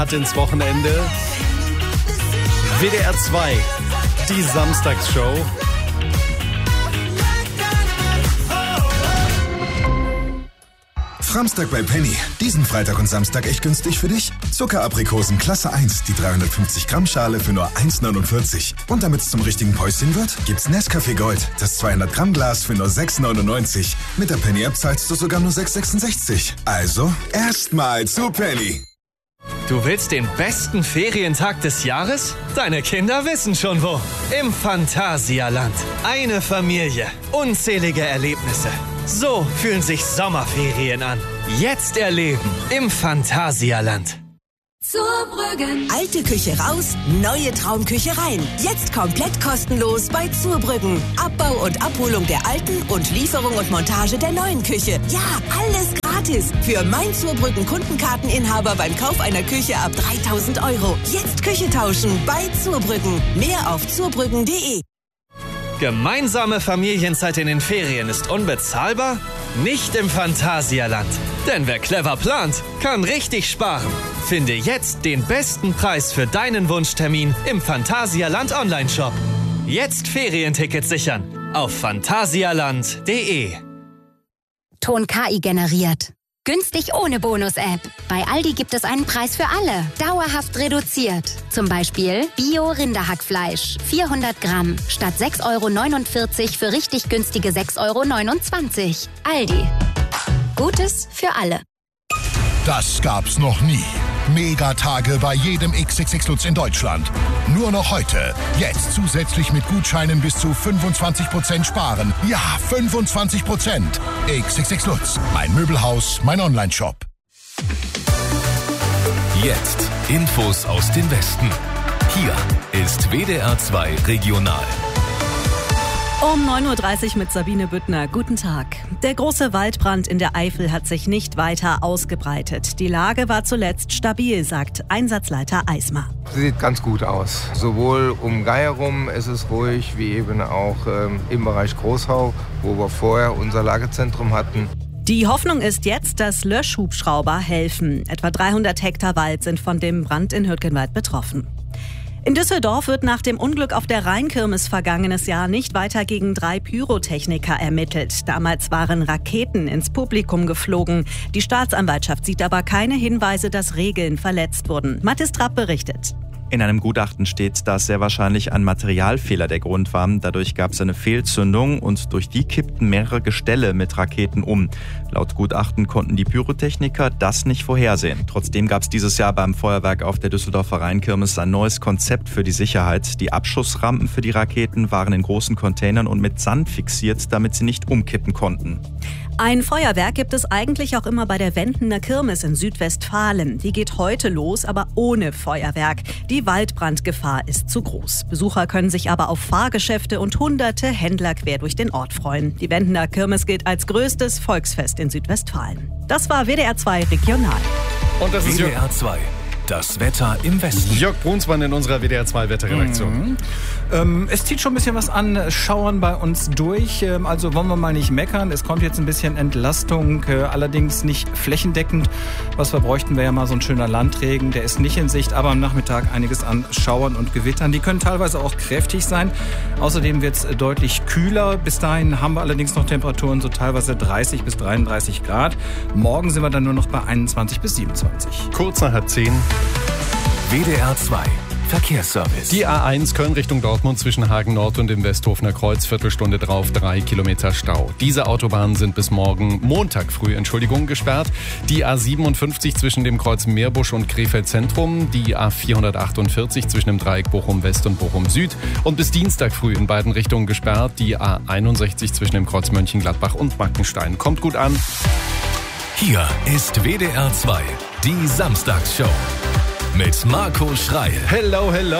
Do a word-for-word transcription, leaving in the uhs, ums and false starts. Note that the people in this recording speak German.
Hat ins Wochenende. W D R zwei, die Samstagsshow. Samstag bei Penny. Diesen Freitag und Samstag echt günstig für dich. Zuckeraprikosen Klasse eins, die dreihundertfünfzig Gramm Schale für nur eins neunundvierzig. Und damit es zum richtigen Päuschen wird, gibt's Nescafé Gold, das zweihundert Gramm Glas für nur sechs neunundneunzig. Mit der Penny-App zahlst du sogar nur sechs sechsundsechzig. Also, erstmal zu Penny. Du willst den besten Ferientag des Jahres? Deine Kinder wissen schon wo. Im Phantasialand. Eine Familie. Unzählige Erlebnisse. So fühlen sich Sommerferien an. Jetzt erleben im Phantasialand. Zurbrüggen. Alte Küche raus, neue Traumküche rein. Jetzt komplett kostenlos bei Zurbrüggen. Abbau und Abholung der alten und Lieferung und Montage der neuen Küche. Ja, alles gratis. Für mein Zurbrüggen Kundenkarteninhaber beim Kauf einer Küche ab dreitausend Euro. Jetzt Küche tauschen bei Zurbrüggen. Mehr auf zurbrüggen punkt de. Gemeinsame Familienzeit in den Ferien ist unbezahlbar? Nicht im Phantasialand. Denn wer clever plant, kann richtig sparen. Finde jetzt den besten Preis für deinen Wunschtermin im Phantasialand Online-Shop. Jetzt Ferientickets sichern auf phantasialand punkt de. Ton K I generiert. Günstig ohne Bonus-App. Bei Aldi gibt es einen Preis für alle. Dauerhaft reduziert. Zum Beispiel Bio-Rinderhackfleisch. vierhundert Gramm. Statt sechs Euro neunundvierzig für richtig günstige sechs Euro neunundzwanzig. Aldi. Gutes für alle. Das gab's noch nie. Megatage bei jedem X X X Lutz in Deutschland. Nur noch heute. Jetzt zusätzlich mit Gutscheinen bis zu fünfundzwanzig Prozent sparen. Ja, fünfundzwanzig Prozent. X X X Lutz. Mein Möbelhaus, mein Online-Shop. Jetzt Infos aus dem Westen. Hier ist W D R zwei Regional. Um neun Uhr dreißig mit Sabine Büttner. Guten Tag. Der große Waldbrand in der Eifel hat sich nicht weiter ausgebreitet. Die Lage war zuletzt stabil, sagt Einsatzleiter Eismar. Sieht ganz gut aus. Sowohl um Geier rum ist es ruhig, wie eben auch ähm, im Bereich Großhau, wo wir vorher unser Lagezentrum hatten. Die Hoffnung ist jetzt, dass Löschhubschrauber helfen. Etwa dreihundert Hektar Wald sind von dem Brand in Hürtgenwald betroffen. In Düsseldorf wird nach dem Unglück auf der Rheinkirmes vergangenes Jahr nicht weiter gegen drei Pyrotechniker ermittelt. Damals waren Raketen ins Publikum geflogen. Die Staatsanwaltschaft sieht aber keine Hinweise, dass Regeln verletzt wurden. Mathis Trapp berichtet. In einem Gutachten steht, dass sehr wahrscheinlich ein Materialfehler der Grund war. Dadurch gab es eine Fehlzündung und durch die kippten mehrere Gestelle mit Raketen um. Laut Gutachten konnten die Pyrotechniker das nicht vorhersehen. Trotzdem gab es dieses Jahr beim Feuerwerk auf der Düsseldorfer Rheinkirmes ein neues Konzept für die Sicherheit. Die Abschussrampen für die Raketen waren in großen Containern und mit Sand fixiert, damit sie nicht umkippen konnten. Ein Feuerwerk gibt es eigentlich auch immer bei der Wendener Kirmes in Südwestfalen. Die geht heute los, aber ohne Feuerwerk. Die Waldbrandgefahr ist zu groß. Besucher können sich aber auf Fahrgeschäfte und hunderte Händler quer durch den Ort freuen. Die Wendener Kirmes gilt als größtes Volksfest in Südwestfalen. Das war W D R zwei Regional. Und das ist W D R zwei. Das Wetter im Westen. Jörg Brunsmann in unserer W D R zwei Wetterredaktion. Mhm. Ähm, es zieht schon ein bisschen was an, Schauern bei uns durch. Ähm, also wollen wir mal nicht meckern. Es kommt jetzt ein bisschen Entlastung, äh, allerdings nicht flächendeckend. Was wir bräuchten, wäre ja mal so ein schöner Landregen. Der ist nicht in Sicht, aber am Nachmittag einiges an Schauern und Gewittern. Die können teilweise auch kräftig sein. Außerdem wird es deutlich kühler. Bis dahin haben wir allerdings noch Temperaturen so teilweise dreißig bis dreiunddreißig Grad. Morgen sind wir dann nur noch bei einundzwanzig bis siebenundzwanzig. Kurz nach halb zehn. W D R zwei Verkehrsservice. Die A eins Köln Richtung Dortmund zwischen Hagen Nord und dem Westhofener Kreuz, Viertelstunde drauf, drei Kilometer Stau. Diese Autobahnen sind bis morgen Montag früh, Entschuldigung, gesperrt. Die A siebenundfünfzig zwischen dem Kreuz Meerbusch und Krefeld Zentrum, die A vierhundertachtundvierzig zwischen dem Dreieck Bochum West und Bochum Süd und bis Dienstag früh in beiden Richtungen gesperrt. Die A einundsechzig zwischen dem Kreuz Mönchengladbach und Mackenstein. Kommt gut an. Hier ist W D R zwei, die Samstagsshow mit Marco Schreil. Hello, hello.